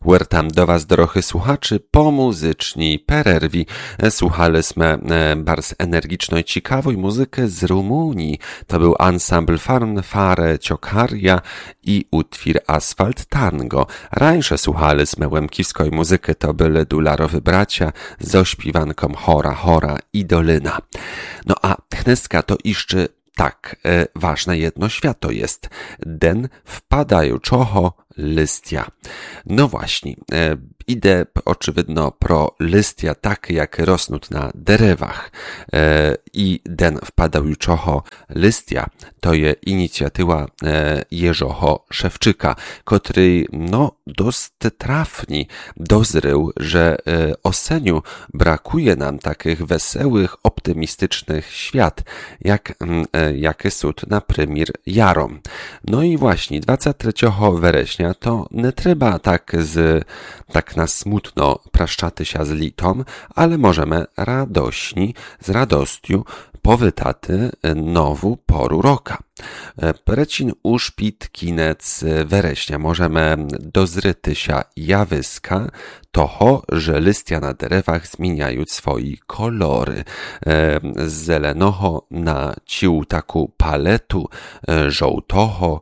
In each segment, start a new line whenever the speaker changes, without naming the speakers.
Wiertam do Was, drodzy słuchaczy, po muzycznej pererwi. Słuchaliśmy bardzo energiczną i ciekawą muzykę z Rumunii. To był ensemble Fanfare Ciocaria i utwór Asfalt Tango. Rańsze słuchaliśmy łemkiwskiej muzyki, to byli Dularowy bracia z ośpiewanką Hora i Dolina. No a chneska to jeszcze tak, ważne jedno święto jest. Den wpadającego listia. No właśnie, idę oczywiście pro listia takie, jak rosną na derewach. I den wpadającego listia to je inicjatywa Jerzego Szewczyka, który dość trafnie dozrył, że oseniu brakuje nam takich wesołych, optymistycznych świat, jakie są na premier jarom. No i właśnie 23 września to nie trzeba tak na smutno praszczaty się z litą, ale możemy radośni, z radością powitaty nową poru roka. Precin uszpit kinec września możemy dozryty się jawyska toho, że listia na derewach zmieniają swoje kolory. Z zelenego na ciu taką paletu żółtoho,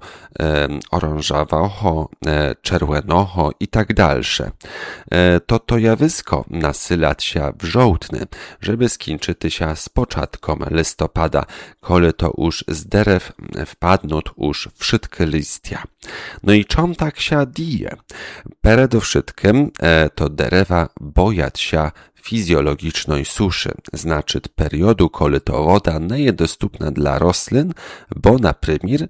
orążowego, czerwonego i tak dalsze. To jawysko nasylać się w żołtny, żeby skończyć się z początkiem listopada, kole to już z derew wpadną już wszystkie listia. No i czym tak się dzieje? Przede wszystkim to derewa bojać się fizjologicznej suszy, znaczy periodu, kole to woda nie jest dostępna dla roślin, bo na premier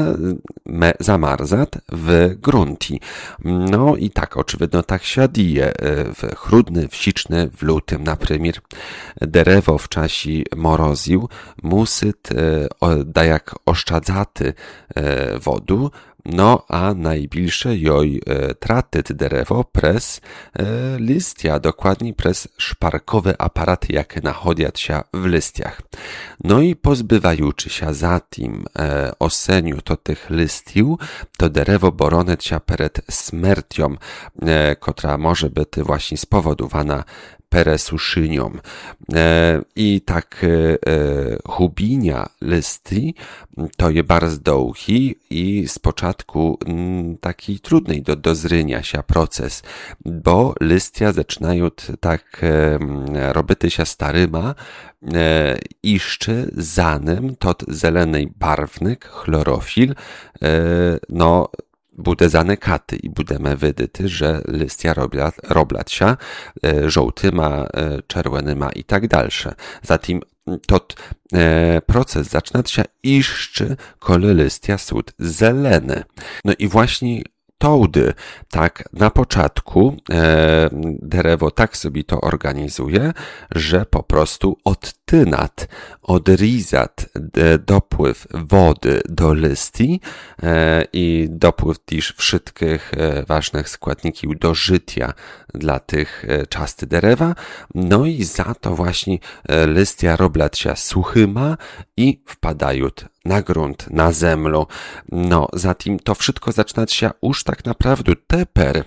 zamarzat w grunti. No i tak, oczywiście tak się dzieje w grudniu, w siczniu, w lutym na premier. Derewo w czasie moroził musi jak oszczadzaty wodu, no a najbliższe joj tratyt derewo pres listia, dokładnie pres szparkowe aparaty, jakie nachodzą się w listiach. No i pozbywający się za tym oseniu to tych listiów, to derewo boronet się przed śmiercią, która może być właśnie spowodowana peresuszynią. I tak hubinia listy to je bardzo długi i z początku taki trudny do dozrynia się proces, bo listia zaczynają tak robić się staryma, jeszcze zanim tot zelenej barwnik, chlorofil, bude zanekaty i budeme widyty, że listia roblać się żółtyma, czerwonyma i tak dalsze. Zatem proces zaczyna się jeszcze, kole listia są zelene. No i właśnie tołdy, tak na początku derewo tak sobie to organizuje, że po prostu odrizat dopływ wody do listii i dopływ też wszystkich ważnych składników do życia dla tych czasty derewa. No i za to właśnie listia roblać się suchyma i wpadają na grunt, na zemlu. No, zatem to wszystko zaczyna się już tak naprawdę teper,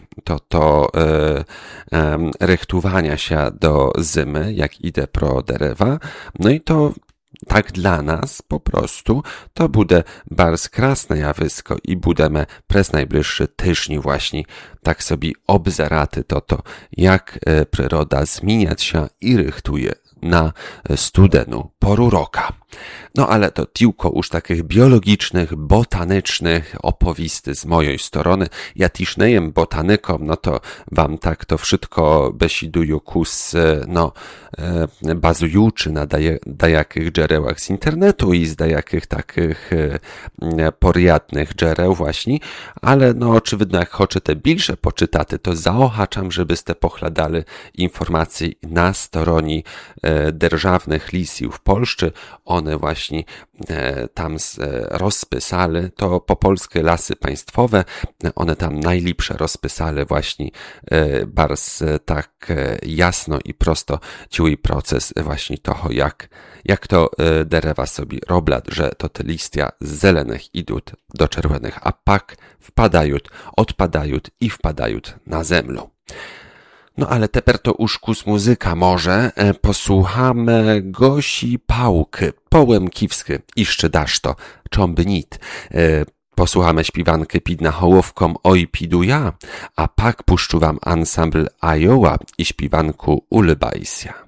rychtowania się do zimy, jak idę pro derewa. No i to tak dla nas po prostu to bude bardzo krasne jawisko i budemy przez najbliższy tydzień właśnie tak sobie obzeraty jak przyroda zmieniać się i rychtuje na studenu poru roka. No ale to tylko już takich biologicznych, botanycznych opowisty z mojej strony. Ja też nie jem botanyką, no to wam tak to wszystko besiduję kus, bazujący na dajakich dżerełach z internetu i z dajakich takich porjadnych dżereł właśnie, ale oczywiście jak chcecie bільше poczytaty, to zaochaczam, żebyście pochladali informacji na stronie Державnych Lisij w Polsce. One właśnie właśnie tam rozpysali, to po polskie lasy państwowe, one tam najlepsze rozpysali właśnie bardzo tak jasno i prosto ciąły proces właśnie toho, jak to derewa sobie robią, że to te listia z zelenych idą do czerwonych, a pak wpadają, odpadają i wpadają na zemlę. No ale teper to uszkus muzyka może, posłuchamy Gosi Pałki, połem kiwsky, iszczy dasz to, czomby nit. Posłuchamy śpiewankę Pidna Hołowką Oj pidu ja, a pak puszczu wam ansambl Iowa i śpiewanku Ulybajsia.